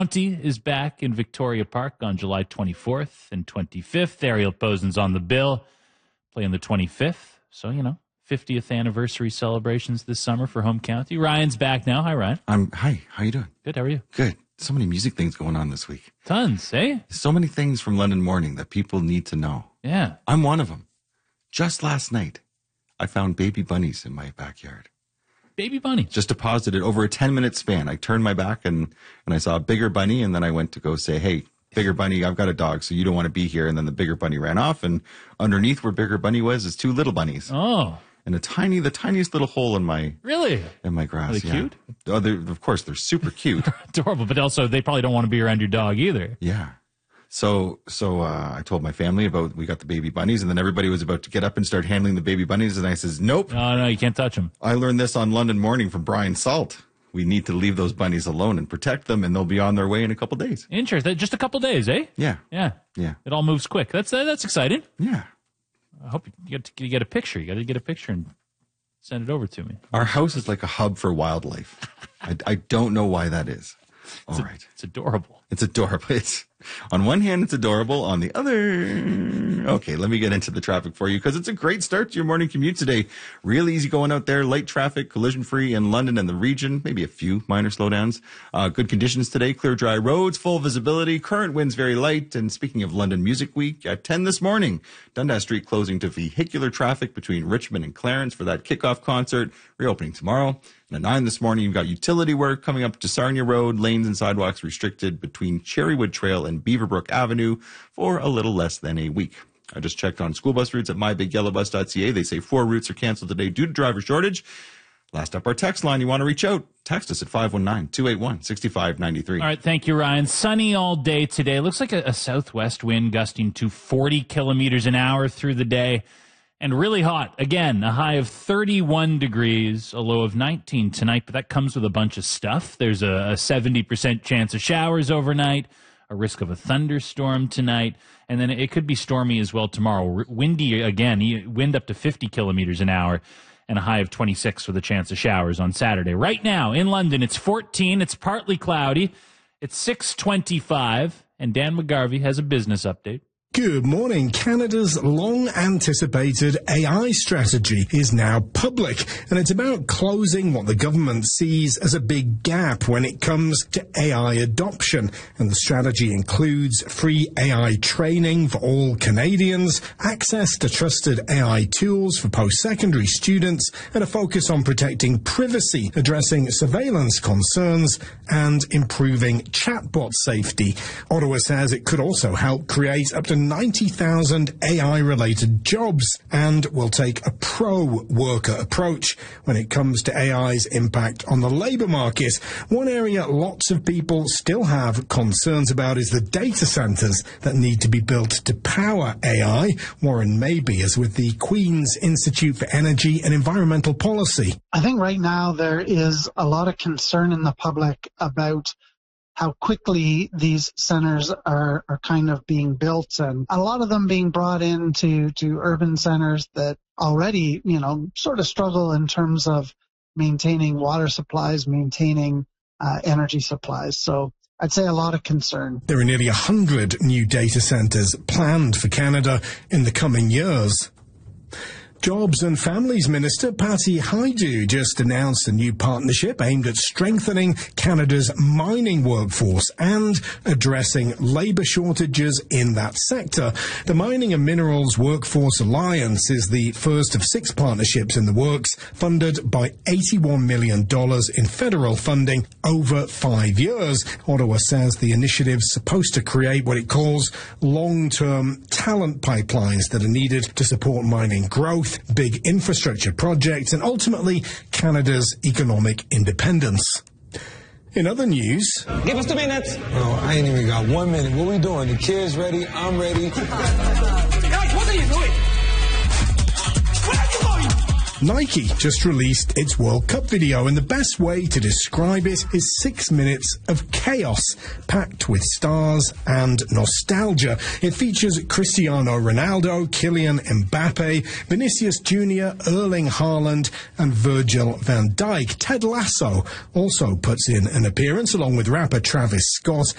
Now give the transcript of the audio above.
County is back in Victoria Park on July 24th and 25th. Ariel Posen's on the bill, playing the 25th. So, 50th anniversary celebrations this summer for home county. Ryan's back now. Hi, Ryan. Hi, how you doing? Good, how are you? Good. So many music things going on this week. Tons, eh? So many things from London Morning that people need to know. Yeah. I'm one of them. Just last night, I found baby bunnies in my backyard. Baby bunny. Just deposited over a 10-minute span. I turned my back and I saw a bigger bunny, and then I went to go say, hey, bigger bunny, I've got a dog, so you don't want to be here. And then the bigger bunny ran off, and underneath where bigger bunny was is two little bunnies. Oh. And the tiniest little hole in my grass. Are they cute? Oh, of course, they're super cute. Adorable, but also they probably don't want to be around your dog either. Yeah. So I told my family about we got the baby bunnies, and then everybody was about to get up and start handling the baby bunnies, and I says, nope. No, you can't touch them. I learned this on London Morning from Brian Salt. We need to leave those bunnies alone and protect them, and they'll be on their way in a couple days. Interesting. Just a couple days, eh? Yeah. Yeah. It all moves quick. That's exciting. Yeah. I hope you get a picture. You got to get a picture and send it over to me. Our house is like a hub for wildlife. I don't know why that is. All right. It's adorable. It's adorable. It's on one hand, it's adorable. On the other, okay, let me get into the traffic for you because it's a great start to your morning commute today. Real easy going out there. Light traffic, collision free in London and the region. Maybe a few minor slowdowns. Good conditions today. Clear, dry roads, full visibility. Current winds very light. And speaking of London Music Week, at 10 this morning, Dundas Street closing to vehicular traffic between Richmond and Clarence for that kickoff concert. Reopening tomorrow. And at 9 this morning, you've got utility work coming up to Sarnia Road. Lanes and sidewalks restricted between Cherrywood Trail and Beaverbrook Avenue for a little less than a week. I just checked on school bus routes at mybigyellowbus.ca. They say 4 routes are canceled today due to driver shortage. Last up, our text line. You want to reach out? Text us at 519-281-6593. All right, thank you, Ryan. Sunny all day today. Looks like a southwest wind gusting to 40 kilometers an hour through the day. And really hot. Again, a high of 31 degrees, a low of 19 tonight, but that comes with a bunch of stuff. There's a 70% chance of showers overnight, a risk of a thunderstorm tonight, and then it could be stormy as well tomorrow. Windy again, wind up to 50 kilometers an hour, and a high of 26 with a chance of showers on Saturday. Right now in London, it's 14. It's partly cloudy. It's 6:25, and Dan McGarvey has a business update. Good morning. Canada's long-anticipated AI strategy is now public, and it's about closing what the government sees as a big gap when it comes to AI adoption. And the strategy includes free AI training for all Canadians, access to trusted AI tools for post-secondary students, and a focus on protecting privacy, addressing surveillance concerns, and improving chatbot safety. Ottawa says it could also help create up to 90,000 AI-related jobs and will take a pro-worker approach when it comes to AI's impact on the labour market. One area lots of people still have concerns about is the data centres that need to be built to power AI. Warren Mabey is with the Queen's Institute for Energy and Environmental Policy. I think right now there is a lot of concern in the public about how quickly these centers are kind of being built, and a lot of them being brought into urban centers that already, sort of struggle in terms of maintaining water supplies, maintaining energy supplies. So I'd say a lot of concern. There are nearly 100 new data centers planned for Canada in the coming years. Jobs and Families Minister Patty Hajdu just announced a new partnership aimed at strengthening Canada's mining workforce and addressing labour shortages in that sector. The Mining and Minerals Workforce Alliance is the first of 6 partnerships in the works, funded by $81 million in federal funding over 5 years. Ottawa says the initiative's supposed to create what it calls long-term talent pipelines that are needed to support mining growth, big infrastructure projects, and ultimately Canada's economic independence. In other news... Give us 2 minutes. Oh, I ain't even got 1 minute. What we doing? The kids ready? I'm ready. Guys, what are you doing? Where are you going? Nike just released its World Cup video, and the best way to describe it is 6 minutes of chaos, packed with stars and nostalgia. It features Cristiano Ronaldo, Kylian Mbappe, Vinicius Jr., Erling Haaland, and Virgil van Dijk. Ted Lasso also puts in an appearance, along with rapper Travis Scott